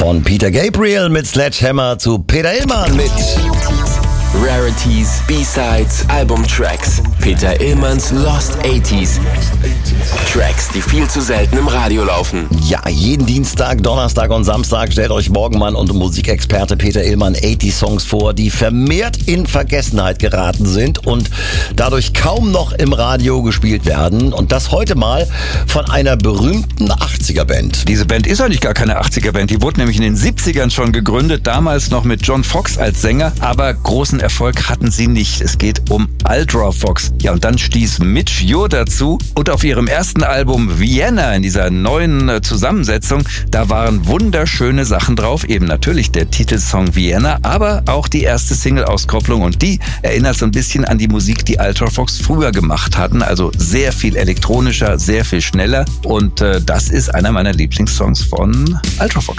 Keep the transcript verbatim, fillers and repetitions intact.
Von Peter Gabriel mit Sledgehammer zu Peter Illmann mit Rarities, B-Sides, Albumtracks. Peter Illmanns Lost achtziger. Tracks, die viel zu selten im Radio laufen. Ja, jeden Dienstag, Donnerstag und Samstag stellt euch Morgenmann und Musikexperte Peter Illmann achtzig Songs vor, die vermehrt in Vergessenheit geraten sind und dadurch kaum noch im Radio gespielt werden. Und das heute mal von einer berühmten achtziger-Band. Diese Band ist eigentlich gar keine achtziger-Band. Die wurde nämlich in den siebzigern schon gegründet, damals noch mit John Foxx als Sänger, aber großen Erfolg hatten sie nicht. Es geht um Ultravox. Ja, und dann stieß Midge Ure dazu und auf ihrem ersten Album Vienna in dieser neuen äh, Zusammensetzung, da waren wunderschöne Sachen drauf. Eben natürlich der Titelsong Vienna, aber auch die erste Single-Auskopplung und die erinnert so ein bisschen an die Musik, die Ultravox früher gemacht hatten. Also sehr viel elektronischer, sehr viel schneller und äh, das ist einer meiner Lieblingssongs von Ultravox.